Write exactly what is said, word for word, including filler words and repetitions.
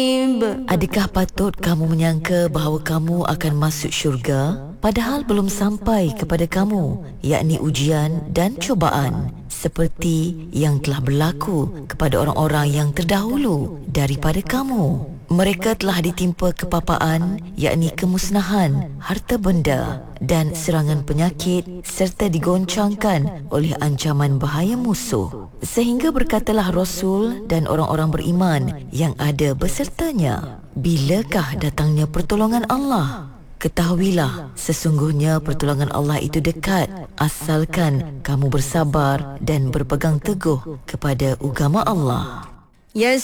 Adakah patut kamu menyangka bahawa kamu akan masuk syurga padahal belum sampai kepada kamu, yakni ujian dan cubaan seperti yang telah berlaku kepada orang-orang yang terdahulu daripada kamu. Mereka telah ditimpa kepapaan, yakni kemusnahan harta benda dan serangan penyakit serta digoncangkan oleh ancaman bahaya musuh. Sehingga berkatalah Rasul dan orang-orang beriman yang ada besertanya, bilakah datangnya pertolongan Allah? Ketahuilah, sesungguhnya pertolongan Allah itu dekat, asalkan kamu bersabar dan berpegang teguh kepada agama Allah. Ya